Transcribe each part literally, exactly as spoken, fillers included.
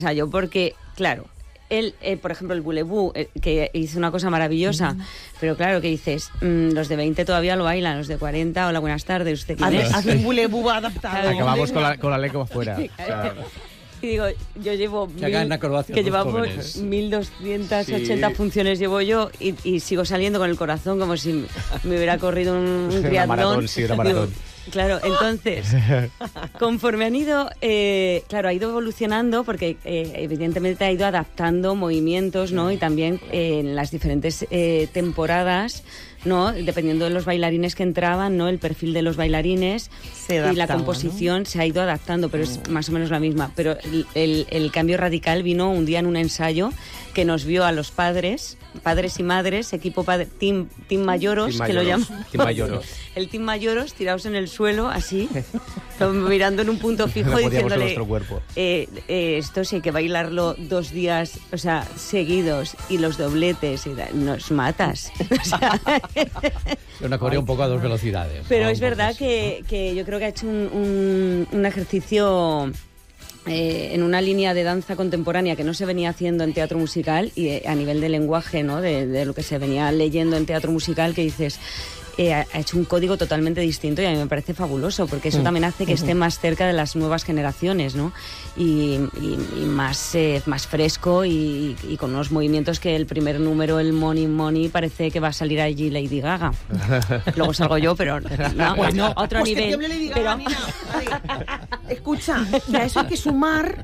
ensayo, porque, claro, él, eh, por ejemplo, el Boulevou, eh, que hizo una cosa maravillosa, mm. pero claro, que dices, mmm, los de veinte todavía lo bailan, los de cuarenta, hola, buenas tardes, ¿usted quién es? Haz un Boulevou adaptado. Acabamos con la, con la lengua afuera. O sea, y digo, yo llevo que, mil, que llevamos mil doscientas ochenta sí. funciones llevo yo y, y sigo saliendo con el corazón como si me hubiera corrido un, un triatlón. Maratón, sí, una maratón. Digo, claro, entonces, conforme han ido, eh, claro, ha ido evolucionando porque eh, evidentemente ha ido adaptando movimientos, ¿no? Y también eh, en las diferentes eh, temporadas, ¿no? Dependiendo de los bailarines que entraban, ¿no? El perfil de los bailarines se adaptaba, y la composición, ¿no? Se ha ido adaptando, pero es más o menos la misma. Pero el, el, el cambio radical vino un día en un ensayo que nos vio a los padres, padres y madres, equipo padre, team, team Mayoros, team que lo llaman. Team Mayoros. El team Mayoros tirados en el suelo, así, mirando en un punto fijo, no diciéndole, eh, eh, esto sí hay que bailarlo dos días, o sea, seguidos, y los dobletes, y nos matas. O sea, una coreo un poco a dos velocidades. Pero ¿no? es verdad que, que yo creo que ha hecho un, un, un ejercicio eh, en una línea de danza contemporánea que no se venía haciendo en teatro musical y eh, a nivel de lenguaje, ¿no? De, de lo que se venía leyendo en teatro musical, que dices... Eh, ha hecho un código totalmente distinto y a mí me parece fabuloso porque eso también hace que esté más cerca de las nuevas generaciones, ¿no? Y, y, y más, eh, más fresco y, y con unos movimientos que el primer número, el Money Money, parece que va a salir allí Lady Gaga. Luego salgo yo, pero no, bueno, otro pues nivel. Que Lady Gaga, pero... Nina, escucha, y a eso hay que sumar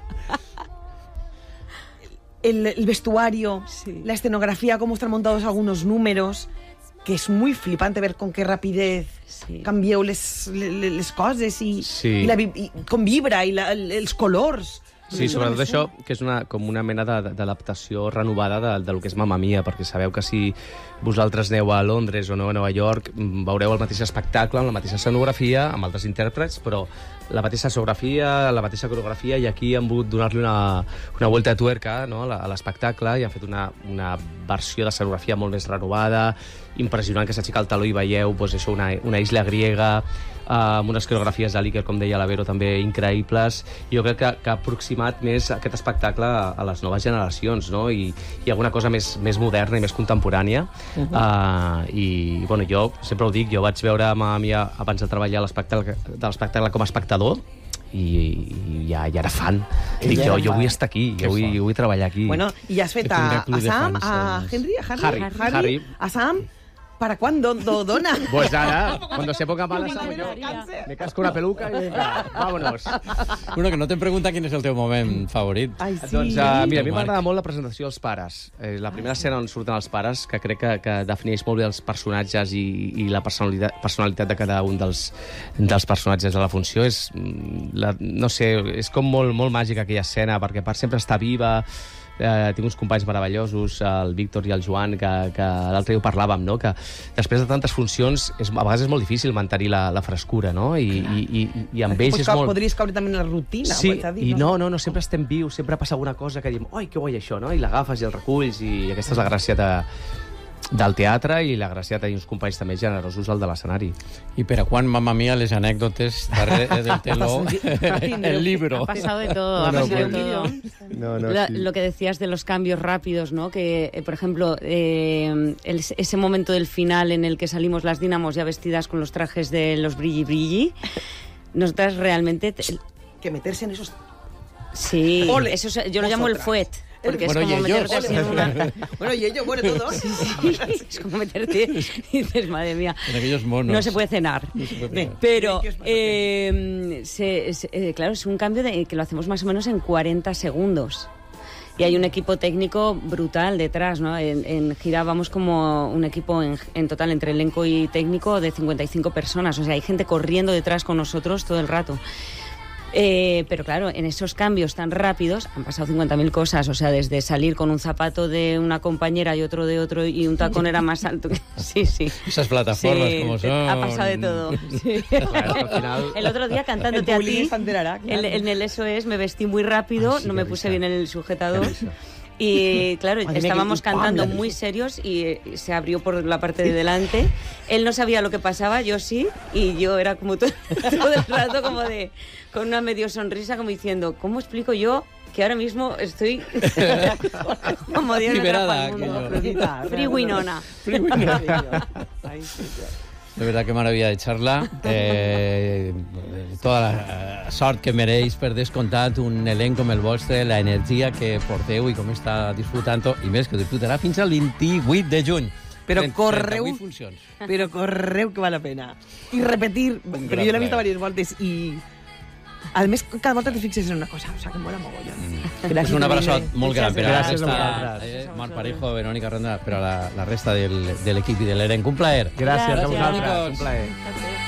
el, el vestuario, sí. La escenografía, cómo están montados algunos números, que és muy flipante ver con qué rapidez sí. canvieu les, les, les coses i, sí. i, la, i com vibra i la, els colors. Sí, sobretot això, que és una, com una mena d'adaptació renovada de, del que és Mamma Mia, perquè sabeu que si vosaltres aneu a Londres o aneu a Nova York, veureu el mateix espectacle, amb la mateixa escenografia, amb altres intèrprets, però la mateixa escenografia, la mateixa coreografia, i aquí han volgut donar-li una, una vuelta de tuerca, no?, a l'espectacle, i han fet una, una versió d'escenografia molt més renovada, impressionant, que s'aixeca el taló i veieu doncs, això, una, una isla griega, uh, amb unes coreografies de l'Iker, com deia la Vero, també increïbles. Jo crec que, que ha aproximat més aquest espectacle a, a les noves generacions, no? I, i alguna cosa més, més moderna i més contemporània. Uh-huh. uh, I bueno, jo sempre ho dic, jo vaig veure Mamma Mia abans de treballar a l'espectacle com a espectador, i, i ja, ja era fan. Dic, jo, jo vull estar aquí, jo vull, jo vull treballar aquí. Bueno, i has fet a, a Sam, a Henry, a Harry, Harry, Harry, Harry. a Sam. ¿Para cuándo do, dona? Pues nada, cuando se ponga mala Sam, yo me casco una peluca y venga, vámonos. Bueno, que no te'n pregunta quin és el teu moment favorit. Ai, sí. Doncs, uh, mira, a mi m'agrada molt la presentació dels pares. Eh, la primera escena on surten els pares, que crec que, que defineix molt bé els personatges i, i la personalitat, personalitat de cada un dels, dels personatges de la funció. És, la, no sé, és com molt, molt màgica aquella escena, perquè a part sempre està viva. Eh, tinc uns companys meravellosos, el Víctor i el Joan, que, que l'altre dia ho parlàvem, no? Que després de tantes funcions és, a vegades és molt difícil mantenir la, la frescura, no? I, i, i, i amb ells és molt... Podries caure també en la rutina. Sí, dir, i no, no, no, sempre estem vius, sempre passa alguna cosa que diem, oi, que guai això, no? I l'agafes i el reculls, i aquesta és la gràcia de, del teatre i la gràcia de tenir uns companys també generosos al de l'escenari. I per a quan, Mamma Mia, les anècdotes darrere del teló, el libro? Ha pasado de todo, ha pasado de todo. No, no, La, sí. Lo que decías de los cambios rápidos, ¿no? Que, eh, por ejemplo, eh, el, ese momento del final en el que salimos las Dínamos ya vestidas con los trajes de los brilli brilli, nosotras realmente... Te... Que meterse en esos... Sí, Ole, eso es, yo lo llamo el fuet. Porque bueno, es como ellos. meterte así en una... Bueno, y ellos, bueno, todos. Sí, sí, es como meterte y dices, madre mía, en aquellos monos. No se puede cenar. No se puede cenar. Pero, eh, se, se, eh, claro, es un cambio de, que lo hacemos más o menos en cuarenta segundos. Y hay un equipo técnico brutal detrás, ¿no? En, en gira vamos como un equipo en, en total entre elenco y técnico de cincuenta y cinco personas. O sea, hay gente corriendo detrás con nosotros todo el rato. Eh, pero claro, en esos cambios tan rápidos han pasado cincuenta mil cosas, o sea, desde salir con un zapato de una compañera y otro de otro y un tacón era más alto que... Sí, sí. Esas plataformas sí, como son. Ha pasado de todo. Sí. Claro, al final... El otro día cantándote a ti, el, en el Eso Es, me vestí muy rápido, ah, sí, no me puse bien el sujetador. Y claro, Madre estábamos cantando muy serios y se abrió por la parte de delante. Él no sabía lo que pasaba, yo sí, y yo era como todo, todo el rato como de con una medio sonrisa como diciendo, ¿cómo explico yo que ahora mismo estoy como Dios liberada. me trajo al mundo. Free Winona. Free Winona. De verdad, que maravilla de charla. Eh, tota la sort que mereix, per descomptat, un elenc com el vostre, la energia que porteu i com està disfrutant-ho, i més que disfrutarà fins al vint-i-vuit de juny. Però correu, funcions. però correu que val la pena. I repetir, però jo l'he vist diverses voltes i... A més, cada volta te fixes en una cosa, o sigui, que mola mogollon. Mm. Gràcies, un abraçat molt gran per a la gràcies resta, eh, Marc Parejo, Verónica Ronda, per a la, la resta del, de l'equip i de l'elenc. Un plaer. Gràcies, gràcies a vosaltres. Gràcies, un plaer.